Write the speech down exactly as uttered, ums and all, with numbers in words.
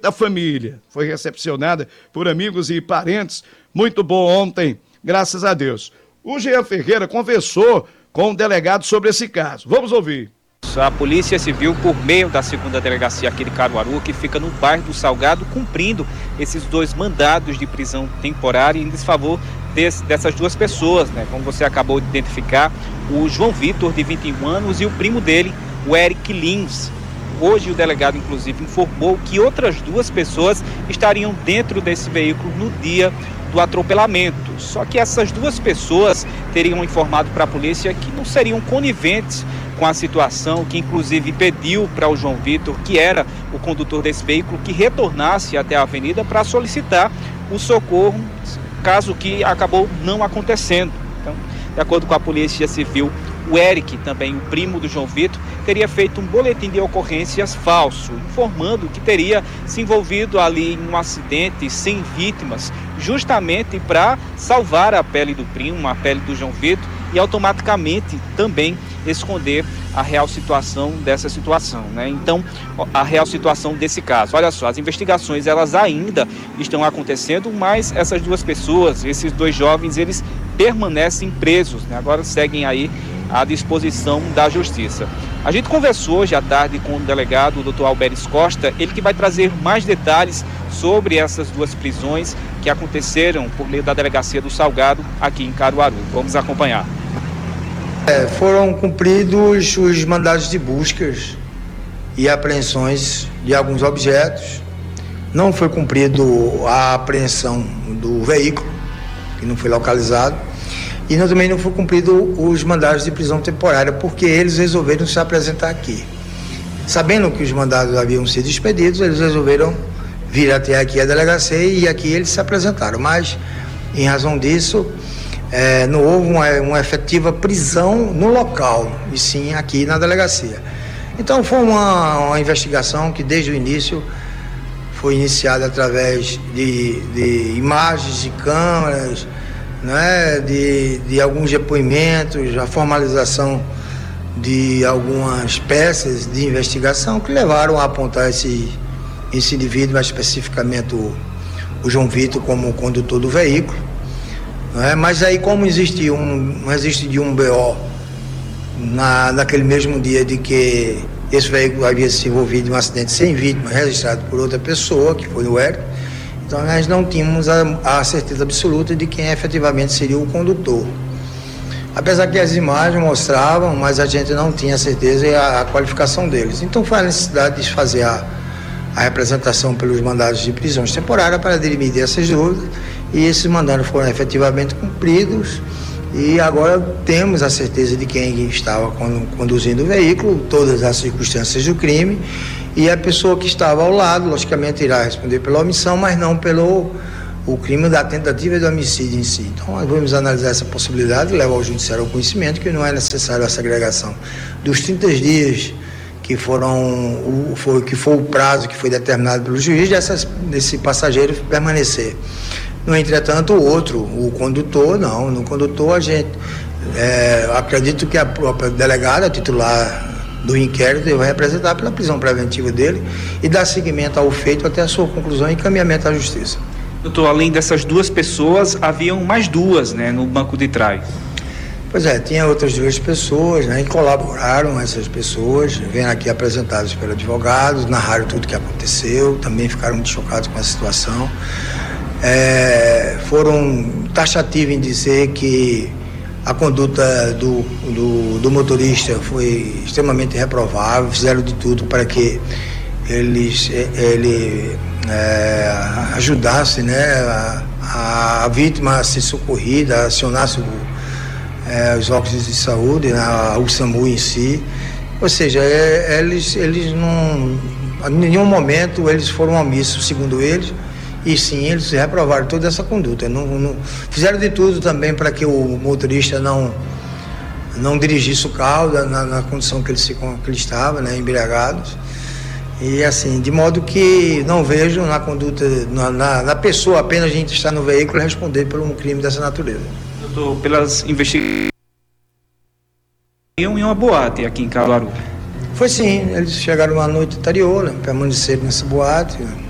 muita família. Foi recepcionada por amigos e parentes. Muito bom ontem, graças a Deus. O Jean Ferreira conversou com o delegado sobre esse caso. Vamos ouvir. A Polícia Civil, por meio da segunda delegacia aqui de Caruaru, que fica no bairro do Salgado, cumprindo esses dois mandados de prisão temporária em desfavor desse, dessas duas pessoas, né? Como você acabou de identificar, o João Vitor, de vinte e um anos, e o primo dele, o Eric Lins. Hoje o delegado, inclusive, informou que outras duas pessoas estariam dentro desse veículo no dia do atropelamento. Só que essas duas pessoas teriam informado para a polícia que não seriam coniventes com a situação, que inclusive pediu para o João Vitor, que era o condutor desse veículo, que retornasse até a avenida para solicitar o socorro, caso que acabou não acontecendo. Então, de acordo com a Polícia Civil, o Eric, também o primo do João Vitor, teria feito um boletim de ocorrências falso, informando que teria se envolvido ali em um acidente sem vítimas, justamente para salvar a pele do primo, a pele do João Vitor, e automaticamente também esconder a real situação dessa situação, né? Então, a real situação desse caso. Olha só, as investigações, elas ainda estão acontecendo, mas essas duas pessoas, esses dois jovens, eles permanecem presos, né? Agora seguem aí à disposição da Justiça. A gente conversou hoje à tarde com o delegado, o doutor Alberes Costa, ele que vai trazer mais detalhes sobre essas duas prisões que aconteceram por meio da Delegacia do Salgado aqui em Caruaru. Vamos acompanhar. É, foram cumpridos os mandados de buscas e apreensões de alguns objetos. Não foi cumprido a apreensão do veículo, que não foi localizado, e não, também não foi cumprido os mandados de prisão temporária, porque eles resolveram se apresentar aqui. Sabendo que os mandados haviam sido expedidos, eles resolveram vir até aqui a delegacia e aqui eles se apresentaram. Mas, em razão disso, é, não houve uma, uma efetiva prisão no local, e sim aqui na delegacia. Então, foi uma, uma investigação que, desde o início, foi iniciada através de, de imagens de câmeras, né, de, de alguns depoimentos, a formalização de algumas peças de investigação que levaram a apontar esse, esse indivíduo, mais especificamente o, o João Vitor, como condutor do veículo. Né? Mas aí, como existe um, não existe de um B O na, naquele mesmo dia de que esse veículo havia se envolvido em um acidente sem vítima, registrado por outra pessoa, que foi o Eric, então nós não tínhamos a, a certeza absoluta de quem efetivamente seria o condutor. Apesar que as imagens mostravam, mas a gente não tinha certeza e a, a qualificação deles. Então foi a necessidade de fazer a, a representação pelos mandados de prisões temporárias para dirimir essas dúvidas, e esses mandados foram efetivamente cumpridos, e agora temos a certeza de quem estava conduzindo o veículo, todas as circunstâncias do crime, e a pessoa que estava ao lado, logicamente, irá responder pela omissão, mas não pelo o crime da tentativa de homicídio em si. Então, nós vamos analisar essa possibilidade e levar ao judiciário ao conhecimento que não é necessário a segregação dos trinta dias que foram o, foi, que foi o prazo que foi determinado pelo juiz dessas, desse passageiro permanecer. No entretanto, o outro, o condutor, não, no condutor a gente, é, acredito que a própria delegada titular do inquérito vai representar pela prisão preventiva dele e dar seguimento ao feito até a sua conclusão e encaminhamento à justiça. Doutor, além dessas duas pessoas, haviam mais duas, né, no banco de trás. Pois é, tinha outras duas pessoas, né, e colaboraram essas pessoas, vêm aqui apresentadas pelos advogados, narraram tudo o que aconteceu, também ficaram muito chocados com a situação. É, foram taxativos em dizer que a conduta do, do, do motorista foi extremamente reprovável, fizeram de tudo para que eles, ele é, ajudasse, né, a, a vítima a ser socorrida, a acionasse o, é, os órgãos de saúde, né, o SAMU em si. Ou seja, é, eles, eles não, em nenhum momento eles foram omissos, segundo eles, e sim, eles reprovaram toda essa conduta. Não, não, fizeram de tudo também para que o motorista não, não dirigisse o carro na, na condição que ele, se, que ele estava, né, embriagados. E assim, de modo que não vejo na conduta, na, na, na pessoa apenas a gente estar no veículo responder por um crime dessa natureza. Doutor, pelas investigações, iam em uma boate aqui em Caruaru. Foi sim, eles chegaram na noite anterior, né, permaneceram nessa boate.